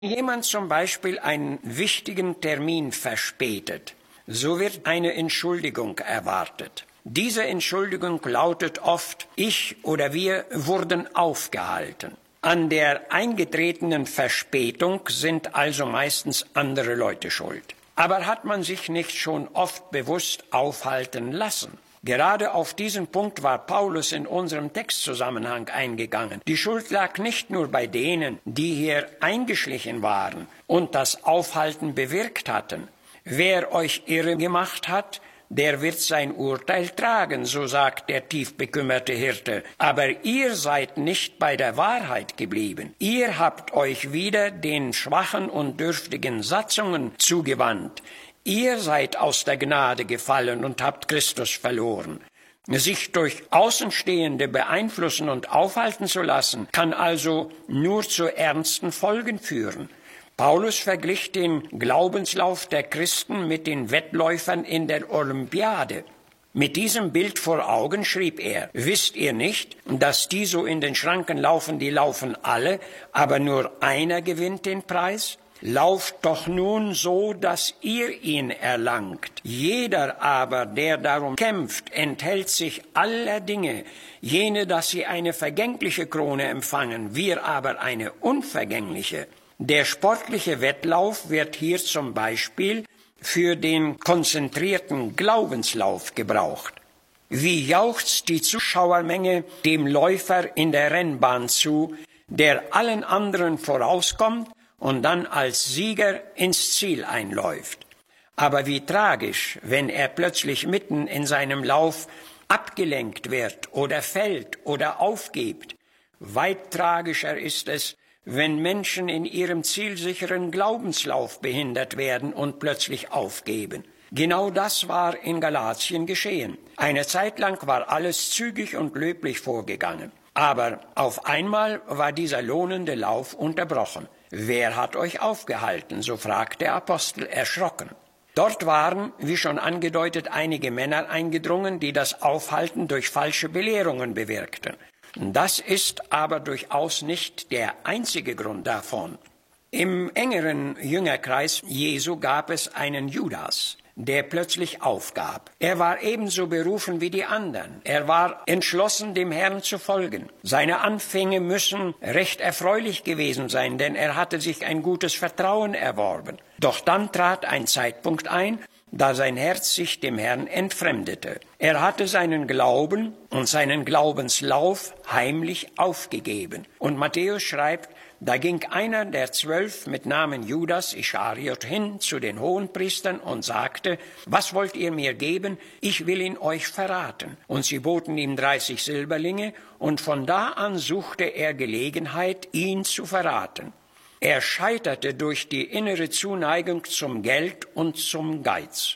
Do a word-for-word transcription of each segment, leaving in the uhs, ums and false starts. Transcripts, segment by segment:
Jemand zum Beispiel einen wichtigen Termin verspätet, so wird eine Entschuldigung erwartet. Diese Entschuldigung lautet oft, ich oder wir wurden aufgehalten. An der eingetretenen Verspätung sind also meistens andere Leute schuld. Aber hat man sich nicht schon oft bewusst aufhalten lassen? Gerade auf diesen Punkt war Paulus in unserem Textzusammenhang eingegangen. Die Schuld lag nicht nur bei denen, die hier eingeschlichen waren und das Aufhalten bewirkt hatten. Wer euch irre gemacht hat, der wird sein Urteil tragen, so sagt der tief bekümmerte Hirte. Aber ihr seid nicht bei der Wahrheit geblieben. Ihr habt euch wieder den schwachen und dürftigen Satzungen zugewandt. Ihr seid aus der Gnade gefallen und habt Christus verloren. Sich durch Außenstehende beeinflussen und aufhalten zu lassen, kann also nur zu ernsten Folgen führen. Paulus verglich den Glaubenslauf der Christen mit den Wettläufern in der Olympiade. Mit diesem Bild vor Augen schrieb er, wisst ihr nicht, dass die so in den Schranken laufen, die laufen alle, aber nur einer gewinnt den Preis? Lauft doch nun so, dass ihr ihn erlangt. Jeder aber, der darum kämpft, enthält sich aller Dinge, jene, dass sie eine vergängliche Krone empfangen, wir aber eine unvergängliche. Der sportliche Wettlauf wird hier zum Beispiel für den konzentrierten Glaubenslauf gebraucht. Wie jauchzt die Zuschauermenge dem Läufer in der Rennbahn zu, der allen anderen vorauskommt und dann als Sieger ins Ziel einläuft. Aber wie tragisch, wenn er plötzlich mitten in seinem Lauf abgelenkt wird oder fällt oder aufgibt. Weit tragischer ist es, wenn Menschen in ihrem zielsicheren Glaubenslauf behindert werden und plötzlich aufgeben. Genau das war in Galatien geschehen. Eine Zeit lang war alles zügig und löblich vorgegangen. Aber auf einmal war dieser lohnende Lauf unterbrochen. Wer hat euch aufgehalten? So fragt der Apostel erschrocken. Dort waren, wie schon angedeutet, einige Männer eingedrungen, die das Aufhalten durch falsche Belehrungen bewirkten. Das ist aber durchaus nicht der einzige Grund davon. Im engeren Jüngerkreis Jesu gab es einen Judas, der plötzlich aufgab. Er war ebenso berufen wie die anderen. Er war entschlossen, dem Herrn zu folgen. Seine Anfänge müssen recht erfreulich gewesen sein, denn er hatte sich ein gutes Vertrauen erworben. Doch dann trat ein Zeitpunkt ein, da sein Herz sich dem Herrn entfremdete. Er hatte seinen Glauben und seinen Glaubenslauf heimlich aufgegeben. Und Matthäus schreibt, da ging einer der zwölf mit Namen Judas Ischariot hin zu den Hohenpriestern und sagte, was wollt ihr mir geben? Ich will ihn euch verraten. Und sie boten ihm dreißig Silberlinge, und von da an suchte er Gelegenheit, ihn zu verraten. Er scheiterte durch die innere Zuneigung zum Geld und zum Geiz.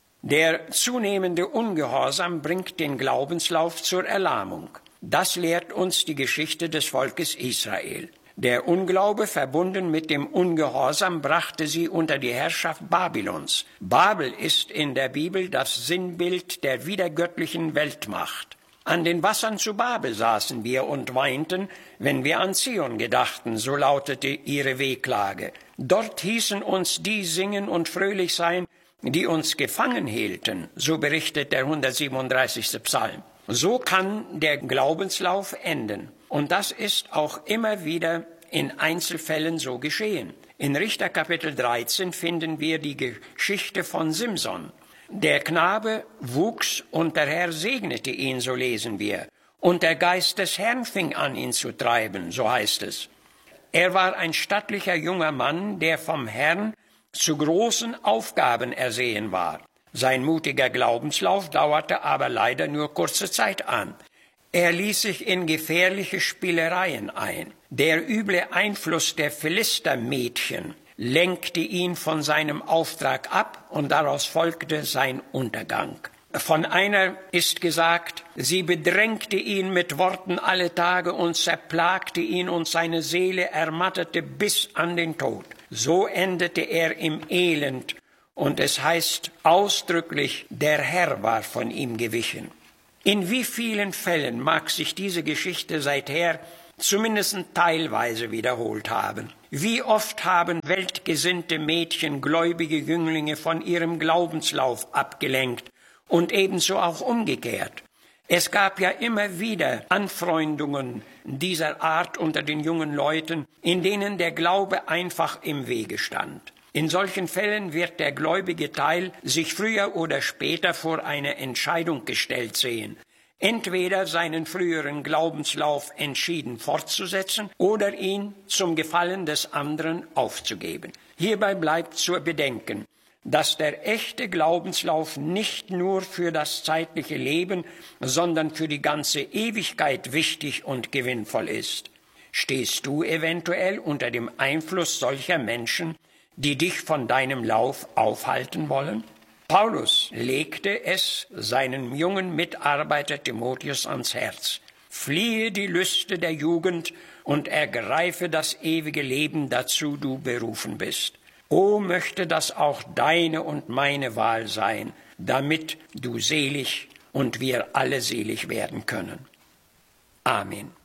Der zunehmende Ungehorsam bringt den Glaubenslauf zur Erlahmung. Das lehrt uns die Geschichte des Volkes Israel. Der Unglaube verbunden mit dem Ungehorsam brachte sie unter die Herrschaft Babylons. Babel ist in der Bibel das Sinnbild der wiedergöttlichen Weltmacht. An den Wassern zu Babel saßen wir und weinten, wenn wir an Zion gedachten, so lautete ihre Wehklage. Dort hießen uns die singen und fröhlich sein, die uns gefangen hielten, so berichtet der hundertsiebenunddreißigste Psalm. So kann der Glaubenslauf enden. Und das ist auch immer wieder in Einzelfällen so geschehen. In Richter Kapitel dreizehn finden wir die Geschichte von Simson. Der Knabe wuchs und der Herr segnete ihn, so lesen wir. Und der Geist des Herrn fing an, ihn zu treiben, so heißt es. Er war ein stattlicher junger Mann, der vom Herrn zu großen Aufgaben ersehen war. Sein mutiger Glaubenslauf dauerte aber leider nur kurze Zeit an. Er ließ sich in gefährliche Spielereien ein. Der üble Einfluss der Philistermädchen lenkte ihn von seinem Auftrag ab und daraus folgte sein Untergang. Von einer ist gesagt, sie bedrängte ihn mit Worten alle Tage und zerplagte ihn und seine Seele ermattete bis an den Tod. So endete er im Elend und es heißt ausdrücklich, der Herr war von ihm gewichen. In wie vielen Fällen mag sich diese Geschichte seither zumindest teilweise wiederholt haben. Wie oft haben weltgesinnte Mädchen gläubige Jünglinge von ihrem Glaubenslauf abgelenkt und ebenso auch umgekehrt. Es gab ja immer wieder Anfreundungen dieser Art unter den jungen Leuten, in denen der Glaube einfach im Wege stand. In solchen Fällen wird der gläubige Teil sich früher oder später vor eine Entscheidung gestellt sehen, entweder seinen früheren Glaubenslauf entschieden fortzusetzen oder ihn zum Gefallen des anderen aufzugeben. Hierbei bleibt zu bedenken, dass der echte Glaubenslauf nicht nur für das zeitliche Leben, sondern für die ganze Ewigkeit wichtig und gewinnvoll ist. Stehst du eventuell unter dem Einfluss solcher Menschen, die dich von deinem Lauf aufhalten wollen? Paulus legte es seinem jungen Mitarbeiter Timotheus ans Herz: Fliehe die Lüste der Jugend und ergreife das ewige Leben, dazu du berufen bist. O, möchte das auch deine und meine Wahl sein, damit du selig und wir alle selig werden können. Amen.